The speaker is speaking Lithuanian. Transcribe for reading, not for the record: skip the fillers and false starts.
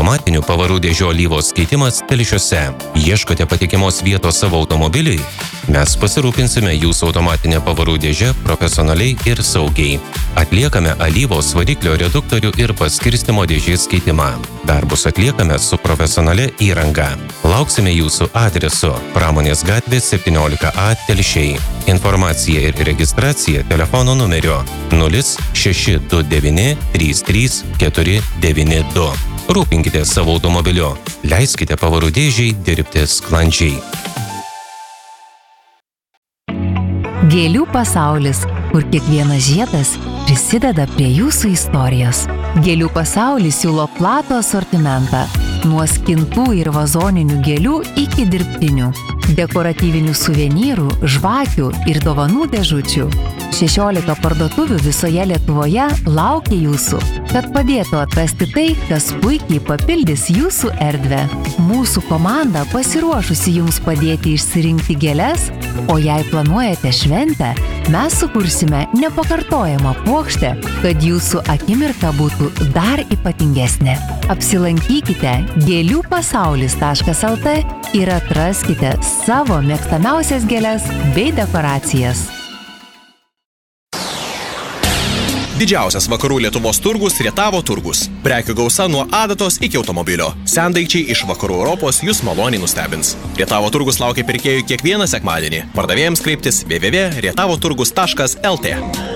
Automatinių pavarų dėžių alyvos keitimas Telšiuose. Ieškote patikimos vietos savo automobiliui? Mes pasirūpinsime jūsų automatinę pavarų dėžę profesionaliai ir saugiai. Atliekame alyvos variklio reduktorių ir paskirstimo dėžės keitimą. Darbus atliekame su profesionalia įranga. Lauksime jūsų adresu Pramonės gatvė 17A Telšiai. Informacija ir registracija telefono numeriu 0629 33 492. Rūpinkite savo automobiliu. Leiskite pavarų dėžiai dirbti sklandžiai. Gėlių pasaulis, kur kiekvienas žiedas prisideda prie jūsų istorijos. Gėlių pasaulis siūlo platų asortimentą. Nuo skintų ir vazoninių gėlių iki dirbtinių. Dekoratyvinių suvenyrų, žvakių ir dovanų dėžučių. 16 parduotuvių visoje Lietuvoje laukia jūsų, kad padėtų atrasti tai, kas puikiai papildys jūsų erdvę. Mūsų komanda pasiruošusi jums padėti išsirinkti gėles, o jei planuojate šventę, mes sukursime nepakartojamą puokštę, kad jūsų akimirka būtų dar ypatingesnė. Apsilankykite gėliupasaulis.lt ir atraskite savo mėgstamiausias gėles bei dekoracijas. Didžiausias vakarų Lietuvos turgus Rietavo turgus. Prekių gausa nuo adatos iki automobilio. Sendaikčiai iš vakarų Europos jūs maloniai nustebins. Rietavo turgus laukia pirkėjų kiekvieną sekmadienį. Pardavėjams kreiptis www.rietavoturgus.lt.